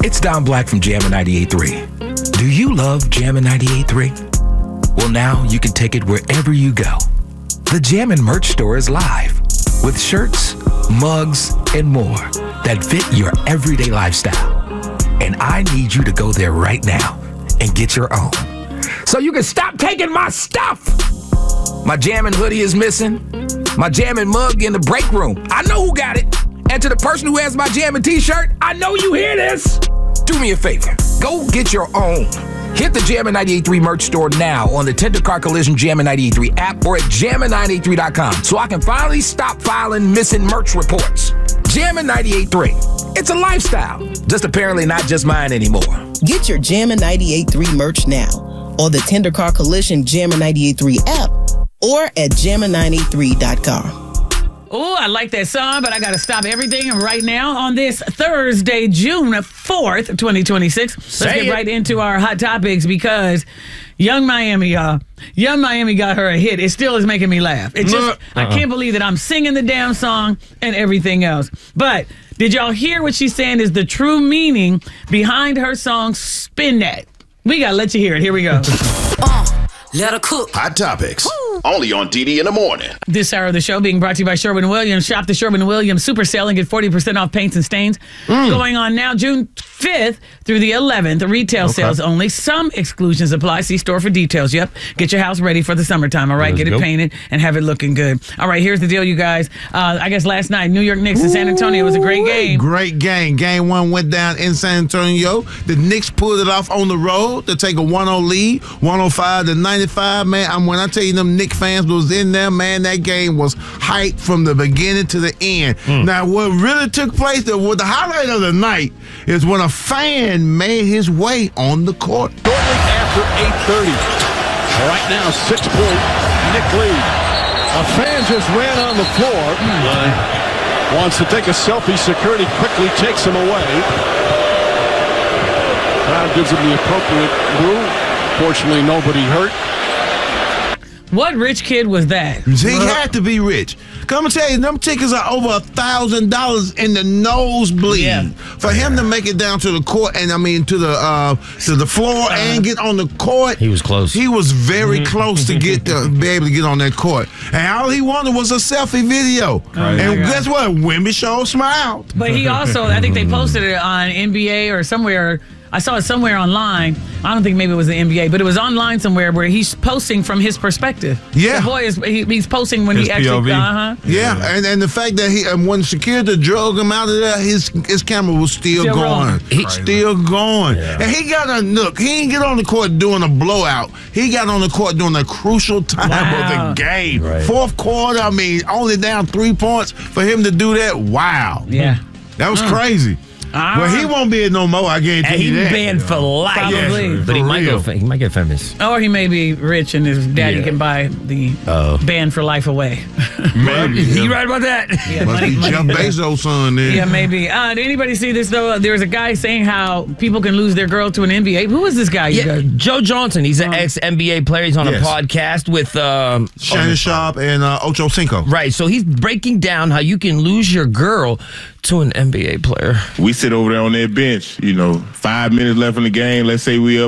It's Don Black from Jammin' 98.3. Do you love Jammin' 98.3? Well, now you can take it wherever you go. The Jammin' merch store is live with shirts, mugs, and more that fit your everyday lifestyle. And I need you to go there right now and get your own, so you can stop taking my stuff. My Jammin' hoodie is missing. My Jammin' mug in the break room. I know who got it. And to the person who has my Jammin' t-shirt, I know you hear this. Do me a favor. Go get your own. Hit the Jammin' 98.3 merch store now on the Tender Car Collision Jammin' 98.3 app or at jammin983.com so I can finally stop filing missing merch reports. Jammin' 98.3. It's a lifestyle. Just apparently not just mine anymore. Get your Jammin' 98.3 merch now on the Tender Car Collision Jammin' 98.3 app or at jammin983.com. Oh, I like that song, but I got to stop everything right now on this Thursday, June 4th, 2026. Let's get right into our hot topics because Young Miami, y'all. Young Miami got her a hit. It still is making me laugh. It just, I can't believe that I'm singing the damn song and everything else. But did y'all hear what she's saying is the true meaning behind her song, Spin That? We got to let you hear it. Here we go. Let her cook. Hot Topics. Only on DD in the morning. This hour of the show being brought to you by Sherwin-Williams. Shop the Sherwin-Williams Super Sale and get 40% off paints and stains. Going on now, June 5th through the 11th. Retail sales only. Some exclusions apply. See store for details. Yep. Get your house ready for the summertime. All right. Get it painted and have it looking good. All right. Here's the deal, you guys. I guess last night, New York Knicks and San Antonio was a great game. Great game. Game one went down in San Antonio. The Knicks pulled it off on the road to take a 1-0 lead, 105-95. Man, when I tell you them Knicks fans was in there, man, that game was hyped from the beginning to the end. Now, what really took place, the highlight of the night is when a fan made his way on the court. Shortly after 8:30. Right now, 6-point Knick lead. A fan just ran on the floor. Wants to take a selfie. Security quickly takes him away. Crowd gives him the appropriate room. Fortunately, nobody hurt. What rich kid was that? He had to be rich. Come and tell you, them tickets are over $1,000 in the nosebleed. Yeah. For him to make it down to the court, and I mean to the floor and get on the court. He was close. He was very close to be able to get on that court. And all he wanted was a selfie video. And guess what? Wimby Show smiled. But he also, I think they posted it on NBA or somewhere. I saw it somewhere online. I don't think maybe it was the NBA, but it was online somewhere where he's posting from his perspective. Yeah. The boy he's posting when his he actually. POV. Yeah, and the fact that when security drug him out of there, his camera was still going. Still going. Yeah. And he got he didn't get on the court doing a blowout. He got on the court during a crucial time of the game. Right. Fourth quarter, I mean, only down 3 points for him to do that. Wow. Yeah. That was crazy. Well, he won't be it no more, I guarantee you that. He's banned for life. Probably. But he might get famous. Or he may be rich and his daddy can buy the ban for life away. Maybe. You right about that? Yeah, Must be Jeff Bezos' son then. Yeah, maybe. Did anybody see this, though? There's a guy saying how people can lose their girl to an NBA. Who is this guy? Yeah, Joe Johnson. He's an ex-NBA player. He's on a podcast with Shannon Sharp and Ocho Cinco. Right, so he's breaking down how you can lose your girl to an NBA player. We sit over there on that bench, 5 minutes left in the game. Let's say we up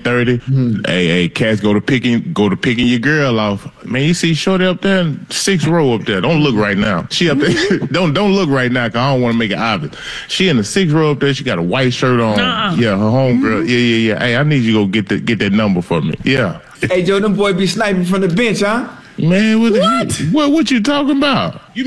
20-30. Hey, cats, go to picking your girl off. Man, you see Shorty up there, 6th row up there. Don't look right now. She up there. don't look right now, because I don't want to make it obvious. She in the 6th row up there. She got a white shirt on. Yeah, her homegirl. Yeah. Hey, I need you to go get that number for me. Yeah. Hey, Joe, them boy be sniping from the bench, huh? Man, what you talking about? You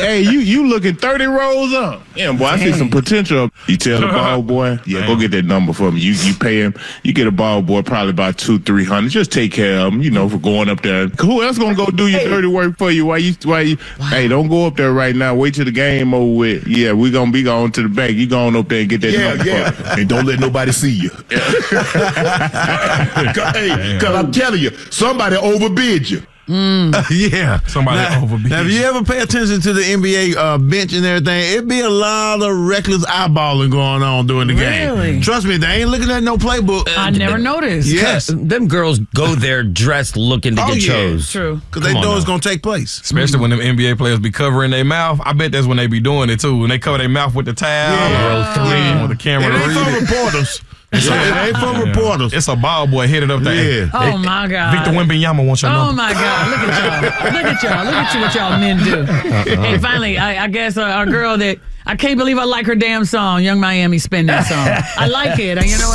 you looking 30 rows up. Yeah, boy, I see some potential. You tell the ball boy, go get that number for me. You pay him. You get a ball boy probably about $200-300. Just take care of him, for going up there. Who else gonna go do your dirty work for you? Why you? Hey, don't go up there right now. Wait till the game over with. Yeah, we gonna be going to the bank. You going up there and get that number. Yeah. And don't let nobody see you. Hey, cause I'm telling you, somebody overbid you. Yeah. Somebody overbeat. Now, if you ever pay attention to the NBA bench and everything, it'd be a lot of reckless eyeballing going on during the game. Really? Trust me, they ain't looking at no playbook. I never noticed. Yes. Them girls go there dressed looking to get chose. True. Because they know it's going to take place. Especially when them NBA players be covering their mouth. I bet that's when they be doing it too. When they cover their mouth with the towel or with the camera to It ain't read for it. reporters. It ain't for reporters. It's a ball boy headed up there. Oh, my God. Victor Wembanyama wants your Oh, number. my God. Look at y'all. Look at y'all. Look at you, what y'all men do. Hey, finally, I guess our girl that, I can't believe I like her damn song, Young Miami, spin that song. I like it. You know what?